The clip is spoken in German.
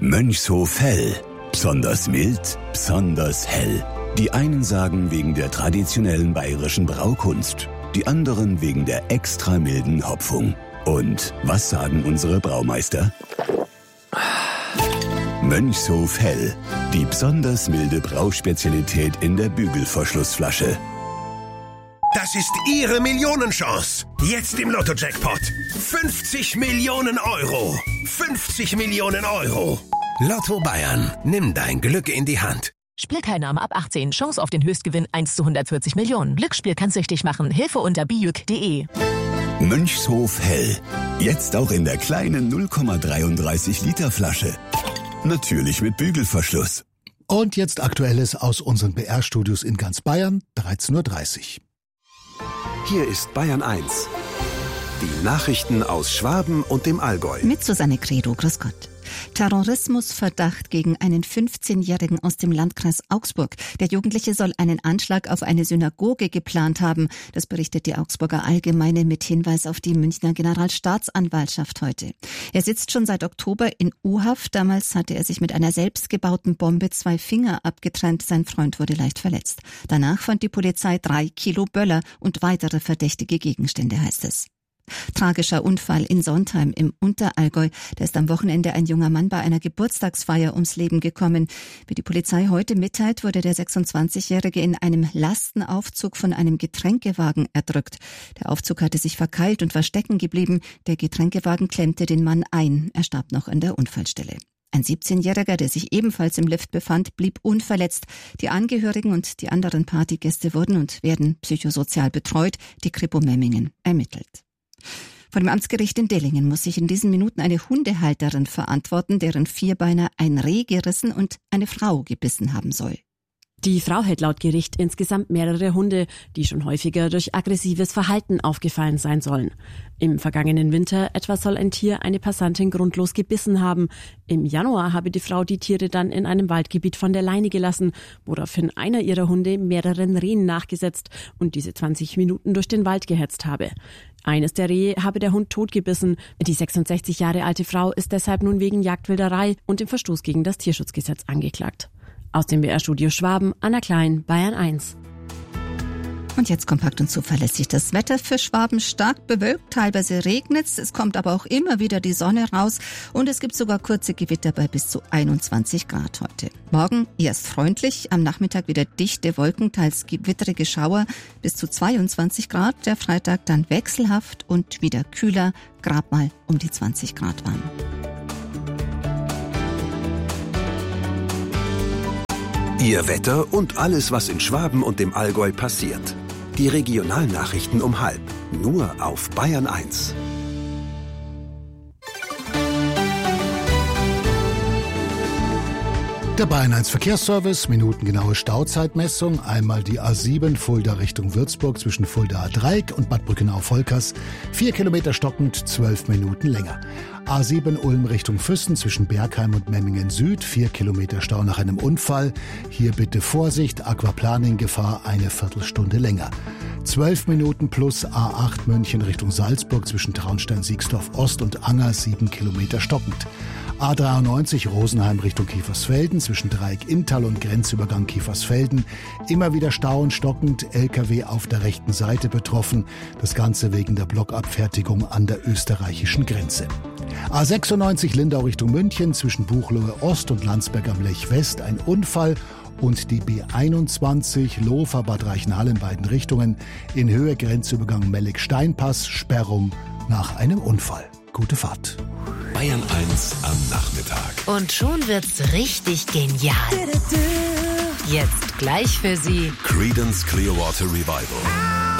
Mönchshof Hell. Besonders mild, besonders hell. Die einen sagen wegen der traditionellen bayerischen Braukunst, die anderen wegen der extra milden Hopfung. Und was sagen unsere Braumeister? Mönchshof Hell. Die besonders milde Brauspezialität in der Bügelverschlussflasche. Das ist Ihre Millionenchance. Jetzt im Lotto-Jackpot. 50 Millionen Euro. 50 Millionen Euro. Lotto Bayern. Nimm dein Glück in die Hand. Spielteilnahme ab 18. Chance auf den Höchstgewinn 1 zu 140 Millionen. Glücksspiel kann süchtig machen. Hilfe unter bijuk.de. Mönchshof Hell. Jetzt auch in der kleinen 0,33 Liter Flasche. Natürlich mit Bügelverschluss. Und jetzt Aktuelles aus unseren BR-Studios in ganz Bayern, 13:30 Uhr. Hier ist Bayern 1. Die Nachrichten aus Schwaben und dem Allgäu. Mit Susanne Credo, grüß Gott. Terrorismusverdacht gegen einen 15-Jährigen aus dem Landkreis Augsburg. Der Jugendliche soll einen Anschlag auf eine Synagoge geplant haben. Das berichtet die Augsburger Allgemeine mit Hinweis auf die Münchner Generalstaatsanwaltschaft heute. Er sitzt schon seit Oktober in U-Haft. Damals hatte er sich mit einer selbstgebauten Bombe 2 Finger abgetrennt. Sein Freund wurde leicht verletzt. Danach fand die Polizei 3 Kilo Böller und weitere verdächtige Gegenstände, heißt es. Tragischer Unfall in Sontheim im Unterallgäu. Da ist am Wochenende ein junger Mann bei einer Geburtstagsfeier ums Leben gekommen. Wie die Polizei heute mitteilt, wurde der 26-Jährige in einem Lastenaufzug von einem Getränkewagen erdrückt. Der Aufzug hatte sich verkeilt und war stecken geblieben. Der Getränkewagen klemmte den Mann ein. Er starb noch an der Unfallstelle. Ein 17-Jähriger, der sich ebenfalls im Lift befand, blieb unverletzt. Die Angehörigen und die anderen Partygäste wurden und werden psychosozial betreut. Die Kripo Memmingen ermittelt. Vor dem Amtsgericht in Dillingen muss sich in diesen Minuten eine Hundehalterin verantworten, deren Vierbeiner ein Reh gerissen und eine Frau gebissen haben soll. Die Frau hält laut Gericht insgesamt mehrere Hunde, die schon häufiger durch aggressives Verhalten aufgefallen sein sollen. Im vergangenen Winter etwa soll ein Tier eine Passantin grundlos gebissen haben. Im Januar habe die Frau die Tiere dann in einem Waldgebiet von der Leine gelassen, woraufhin einer ihrer Hunde mehreren Rehen nachgesetzt und diese 20 Minuten durch den Wald gehetzt habe. Eines der Rehe habe der Hund totgebissen. Die 66 Jahre alte Frau ist deshalb nun wegen Jagdwilderei und dem Verstoß gegen das Tierschutzgesetz angeklagt. Aus dem BR-Studio Schwaben, Anna Klein, Bayern 1. Und jetzt kompakt und zuverlässig das Wetter für Schwaben: stark bewölkt, teilweise regnet's, es kommt aber auch immer wieder die Sonne raus und es gibt sogar kurze Gewitter bei bis zu 21 Grad heute. Morgen erst freundlich, am Nachmittag wieder dichte Wolken, teils gewitterige Schauer bis zu 22 Grad, der Freitag dann wechselhaft und wieder kühler, grad mal um die 20 Grad warm. Ihr Wetter und alles, was in Schwaben und dem Allgäu passiert. Die Regionalnachrichten um 12:30. Nur auf Bayern 1. Der Bayern 1 Verkehrsservice, minutengenaue Stauzeitmessung. Einmal die A7 Fulda Richtung Würzburg zwischen Fulda-Dreieck und Bad Brückenau-Volkers. 4 Kilometer stockend, 12 Minuten länger. A7 Ulm Richtung Füssen zwischen Bergheim und Memmingen Süd. 4 Kilometer Stau nach einem Unfall. Hier bitte Vorsicht, Aquaplaning-Gefahr, eine Viertelstunde länger. 12 Minuten plus A8 München Richtung Salzburg zwischen Traunstein-Siegsdorf Ost und Anger. 7 Kilometer stockend. A93 Rosenheim Richtung Kiefersfelden zwischen Dreieck-Inntal und Grenzübergang Kiefersfelden. Immer wieder Stau und stockend, LKW auf der rechten Seite betroffen. Das Ganze wegen der Blockabfertigung an der österreichischen Grenze. A96 Lindau Richtung München zwischen Buchloe Ost und Landsberg am Lech West ein Unfall. Und die B21 Lofer-Bad Reichenhall in beiden Richtungen. In Höhe Grenzübergang Mellig-Steinpass, Sperrung nach einem Unfall. Gute Fahrt. Bayern 1 am Nachmittag. Und schon wird's richtig genial. Jetzt gleich für Sie Creedence Clearwater Revival.